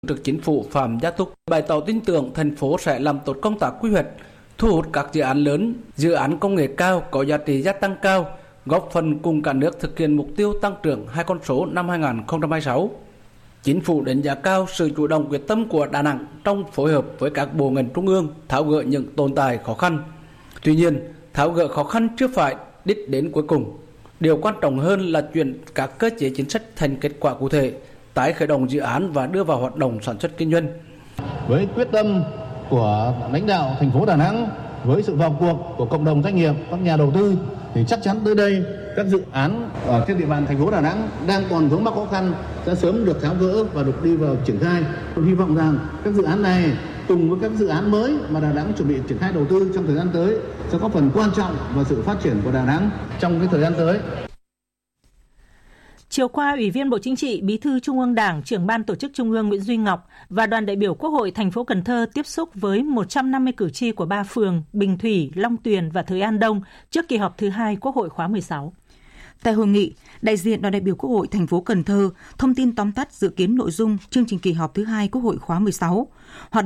Trực Chính phủ Phạm Gia Túc bày tỏ tin tưởng thành phố sẽ làm tốt công tác quy hoạch, thu hút các dự án lớn, dự án công nghệ cao có giá trị gia tăng cao, góp phần cùng cả nước thực hiện mục tiêu tăng trưởng 2 con số năm 2026. Chính phủ đánh giá cao sự chủ động quyết tâm của Đà Nẵng trong phối hợp với các bộ ngành trung ương tháo gỡ những tồn tại khó khăn. Tuy nhiên, tháo gỡ khó khăn chưa phải đích đến cuối cùng. Điều quan trọng hơn là chuyển các cơ chế chính sách thành kết quả cụ thể, tái khởi động dự án và đưa vào hoạt động sản xuất kinh doanh. Với quyết tâm của lãnh đạo thành phố Đà Nẵng, với sự vào cuộc của cộng đồng doanh nghiệp, các nhà đầu tư thì chắc chắn tới đây các dự án ở trên địa bàn thành phố Đà Nẵng đang còn vướng mắc khó khăn sẽ sớm được tháo gỡ và được đi vào triển khai. Tôi hy vọng rằng các dự án này cùng với các dự án mới mà Đà Nẵng chuẩn bị triển khai đầu tư trong thời gian tới sẽ có phần quan trọng vào sự phát triển của Đà Nẵng trong cái thời gian tới. Chiều qua, Ủy viên Bộ Chính trị, Bí thư Trung ương Đảng, Trưởng ban Tổ chức Trung ương Nguyễn Duy Ngọc và đoàn đại biểu Quốc hội thành phố Cần Thơ tiếp xúc với 150 cử tri của 3 phường Bình Thủy, Long Tuyền và Thới An Đông trước kỳ họp thứ 2 Quốc hội khóa 16. Tại hội nghị, đại diện đoàn đại biểu Quốc hội thành phố Cần Thơ thông tin tóm tắt dự kiến nội dung chương trình kỳ họp thứ 2 Quốc hội khóa 16.